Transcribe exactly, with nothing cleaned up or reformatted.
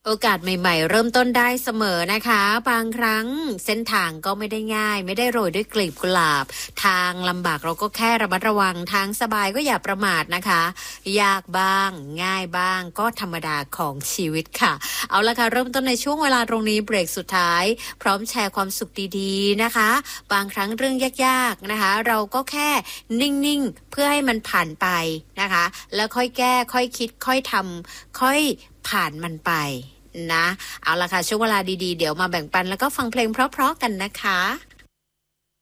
โอกาสใหม่ๆเริ่มต้นได้เสมอนะคะบางครั้งเส้นทางก็ไม่ได้ง่ายไม่ได้โรยด้วยกลีบกุหลาบทางลำบากเราก็แค่ระมัดระวังทางสบายก็อย่าประมาทนะคะยากบ้างง่ายบ้างก็ธรรมดาของชีวิตค่ะเอาละค่ะเริ่มต้นในช่วงเวลาตรงนี้เบรกสุดท้ายพร้อมแชร์ความสุขดีๆนะคะบางครั้งเรื่องยากๆนะคะเราก็แค่นิ่งๆเพื่อให้มันผ่านไปนะคะแล้วค่อยแก้ค่อยคิดค่อยทำค่อยผ่านมันไปนะเอาละค่ะช่วงเวลาดีๆเดี๋ยวมาแบ่งปันแล้วก็ฟังเพลงเพราะๆกันนะคะ